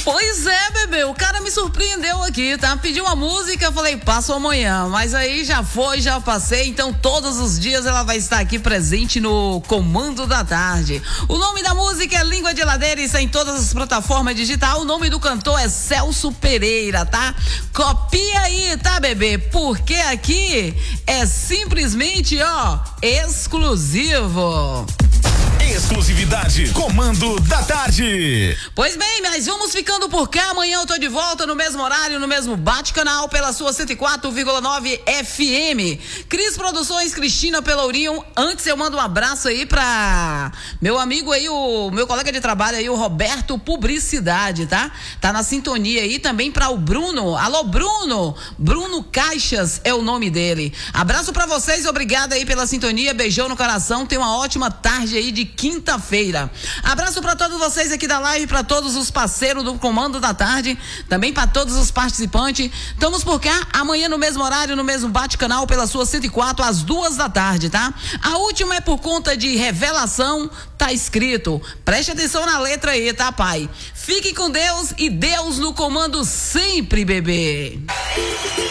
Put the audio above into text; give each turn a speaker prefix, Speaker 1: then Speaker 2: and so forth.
Speaker 1: Pois é, bebê, o cara me surpreendeu aqui, tá? Pediu uma música, falei, passo amanhã, mas aí já foi, já passei, então todos os dias ela vai estar aqui presente no Comando da Tarde. O nome da música é Língua de Ladeira, está em todas as plataformas digitais, o nome do cantor é Celso Pereira, tá? Copia aí, tá, bebê? Porque aqui é simplesmente, ó, exclusivo.
Speaker 2: Exclusividade, Comando da Tarde.
Speaker 1: Pois bem, mas vamos ficando por cá. Amanhã eu tô de volta no mesmo horário, no mesmo bate-canal, pela sua 104,9 FM. Cris Produções, Cristina Pelourinho. Antes eu mando um abraço aí pra meu amigo aí, o meu colega de trabalho aí, o Roberto Publicidade, tá? Tá na sintonia aí também pra o Bruno. Alô, Bruno! Bruno Caixas é o nome dele. Abraço pra vocês, obrigado aí pela sintonia, beijão no coração. Tenha uma ótima tarde aí de quinta-feira. Abraço para todos vocês aqui da live, para todos os parceiros do Comando da Tarde, também para todos os participantes. Estamos por cá amanhã no mesmo horário, no mesmo bate-canal, pela sua 104 às 2h, tá? A última é por conta de revelação, tá escrito. Preste atenção na letra aí, tá, pai? Fique com Deus e Deus no comando sempre, bebê.